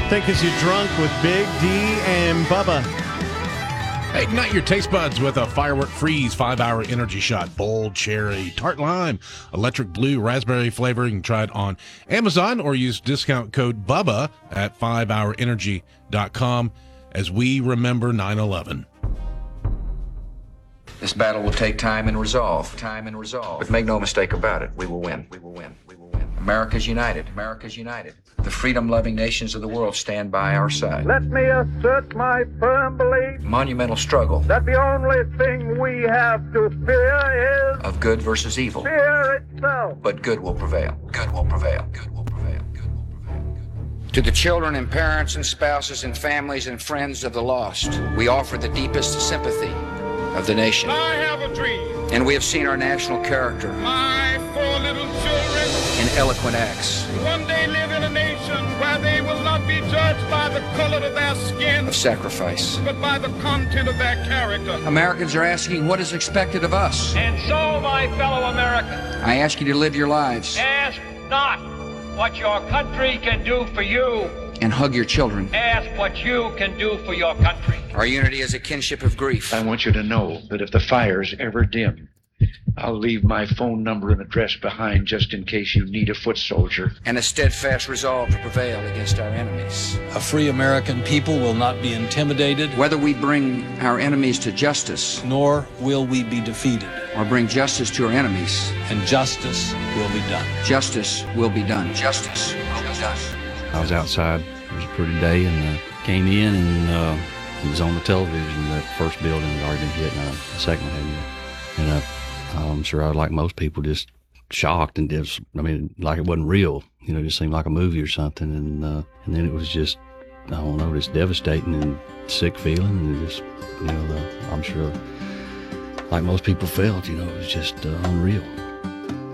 Think Is You Drunk with Big D and Bubba. Ignite your taste buds with a Firework Freeze 5-hour energy shot. Bold cherry, tart lime, electric blue, raspberry flavor. You can try it on Amazon or use discount code BUBBA at 5hourenergy.com as we remember 9/11. This battle will take time and resolve. But make no mistake about it, we will win. America's united. The freedom-loving nations of the world stand by our side. Let me assert my firm belief Monumental struggle that the only thing we have to fear is of good versus evil. fear itself. But good will prevail. To the children and parents and spouses and families and friends of the lost, we offer the deepest sympathy of the nation. I have a dream. And we have seen our national character My 4 little children in eloquent acts one day live in a nation where they will not be judged by the color of their skin, of sacrifice. but by the content of their character. Americans are asking what is expected of us. And so, my fellow Americans, I ask you to live your lives ask not what your country can do for you. and hug your children. Ask what you can do for your country. Our unity is a kinship of grief. I want you to know that if the fires ever dim, I'll leave my phone number and address behind just in case you need a foot soldier. And a steadfast resolve to prevail against our enemies. A free American people will not be intimidated, Whether we bring our enemies to justice nor will we be defeated, or bring justice to our enemies, and justice will be done. justice will be done. Justice will be done. I was outside. It was a pretty day, and came in, and it was on the television. The first building had already been hit, and the second one hadn't yet. And I'm sure I was like most people, just shocked and just, like it wasn't real. You know, it just seemed like a movie or something. And then it was just, I don't know, just devastating and sick feeling, and just, I'm sure, like most people felt, it was just unreal.